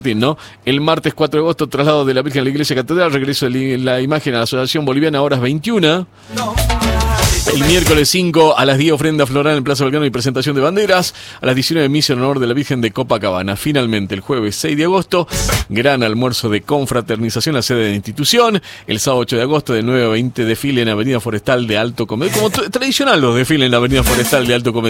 ¿no? El martes 4 de agosto, traslado de la Virgen a la Iglesia Catedral, regreso de la imagen a la Asociación Boliviana a horas 21. El miércoles 5 a las 10, ofrenda floral en Plaza Belgrano y presentación de banderas. A las 19, misa en honor de la Virgen de Copacabana. Finalmente, el jueves 6 de agosto, gran almuerzo de confraternización a la sede de la institución. El sábado 8 de agosto, de 9 a 20, desfile en Avenida Forestal de Alto Comedero. Como tradicional los desfiles en la Avenida Forestal de Alto Comedero.